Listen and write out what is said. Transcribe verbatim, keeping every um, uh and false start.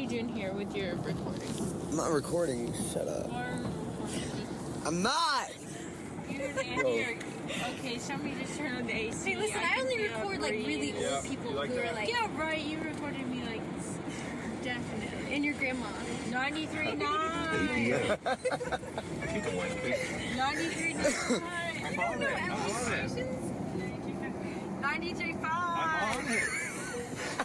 you doing here with your recording? I'm not recording. Shut up. I'm not! You're an idiot. Okay, somebody just turned on the A C. Hey, listen, I, I only record like really old yeah, people like who that? are like. Yeah, right. You recorded me like definitely. And your grandma. ninety-three point nine. Keep the one, please. ninety-three point nine. I'm on it. I'm on it. ninety-three point five. I'm on it.